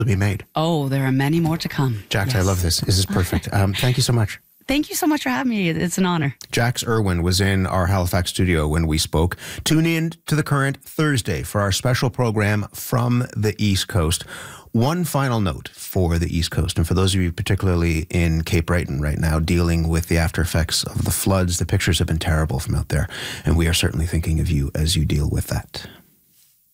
to be made. Oh, there are many more to come. Jax, Yes. I love this. This is perfect. Thank you so much. Thank you so much for having me. It's an honor. Jax Irwin was in our Halifax studio when we spoke. Tune in to The Current Thursday for our special program from the East Coast. One final note for the East Coast, and for those of you particularly in Cape Breton right now dealing with the after effects of the floods, the pictures have been terrible from out there, and we are certainly thinking of you as you deal with that.